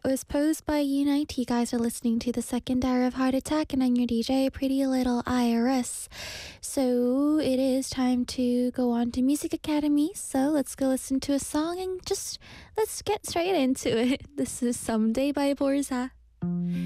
was posed by Unite. You guys are listening to the second hour of Heart Attack, and I'm your DJ, Pretty Little Iris. So it is time to go on to Music Academy. So let's go listen to a song and just let's get straight into it. This is Someday by Borza.